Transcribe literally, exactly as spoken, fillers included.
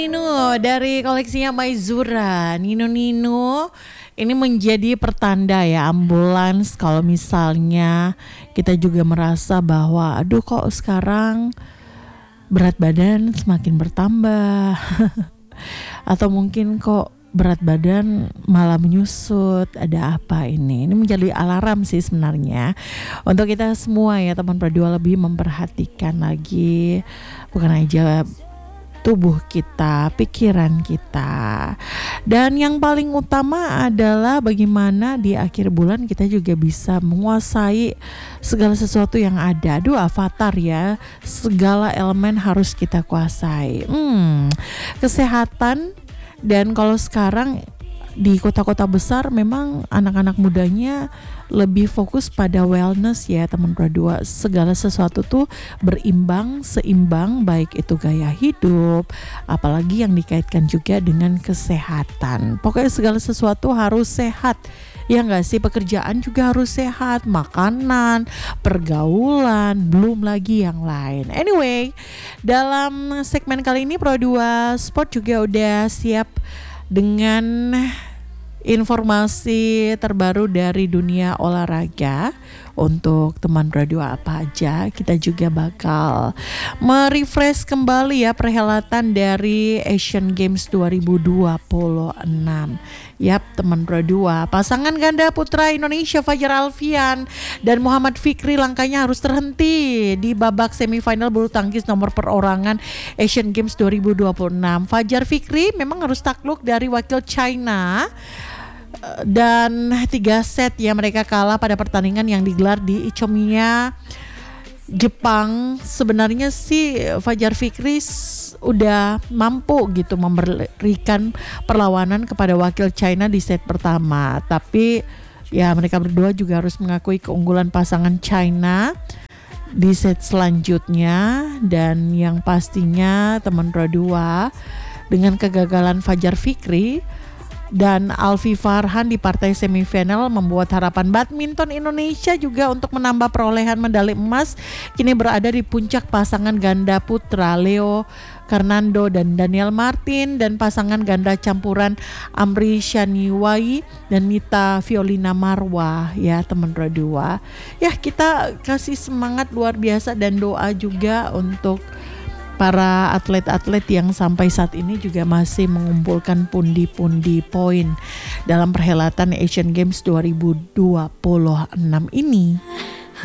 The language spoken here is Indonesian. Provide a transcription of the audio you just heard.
Nino dari koleksinya Maizura. Nino Nino ini menjadi pertanda ya ambulans kalau misalnya kita juga merasa bahwa aduh kok sekarang berat badan semakin bertambah atau mungkin kok berat badan malah menyusut, ada apa ini? Ini menjadi alarm sih sebenarnya untuk kita semua ya teman berdua, lebih memperhatikan lagi bukan aja tubuh kita, pikiran kita. Dan yang paling utama adalah bagaimana di akhir bulan kita juga bisa menguasai segala sesuatu yang ada. Aduh, avatar ya, segala elemen harus kita kuasai. Hmm, kesehatan. Dan kalau sekarang di kota-kota besar memang anak-anak mudanya lebih fokus pada wellness ya teman berdua. Segala sesuatu tuh berimbang, seimbang, baik itu gaya hidup, apalagi yang dikaitkan juga dengan kesehatan. Pokoknya segala sesuatu harus sehat. Ya nggak sih, pekerjaan juga harus sehat, makanan, pergaulan, belum lagi yang lain. Anyway, dalam segmen kali ini Pro dua Sport juga udah siap dengan informasi terbaru dari dunia olahraga. Untuk teman radio apa aja, kita juga bakal merefresh kembali ya perhelatan dari Asian Games dua ribu dua puluh enam. Yap teman berdua, pasangan ganda putra Indonesia Fajar Alfian dan Muhammad Fikri langkahnya harus terhenti di babak semifinal bulu tangkis nomor perorangan Asian Games dua ribu dua puluh enam. Fajar Fikri memang harus takluk dari wakil China dan tiga set ya mereka kalah pada pertandingan yang digelar di Ichomiya, Jepang. Sebenarnya sih Fajar Fikri udah mampu gitu memberikan perlawanan kepada wakil China di set pertama, tapi ya mereka berdua juga harus mengakui keunggulan pasangan China di set selanjutnya. Dan yang pastinya teman berdua, dengan kegagalan Fajar Fikri dan Alfi Farhan di partai semifinal membuat harapan badminton Indonesia juga untuk menambah perolehan medali emas kini berada di puncak pasangan ganda putra Leo Fernando dan Daniel Martin, dan pasangan ganda campuran Amri Shaniwai dan Nita Violina Marwah ya teman berdua. Ya kita kasih semangat luar biasa dan doa juga untuk para atlet-atlet yang sampai saat ini juga masih mengumpulkan pundi-pundi poin dalam perhelatan Asian Games dua ribu dua puluh enam ini.